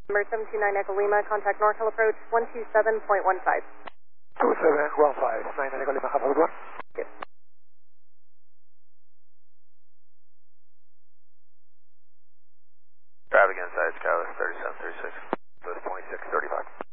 Number 729 Echo Lima, contact NorCal approach 127.15. 2715, 9 Echo Lima, have a good one. Yes. Traffic inside Skyler 3736, with 2635.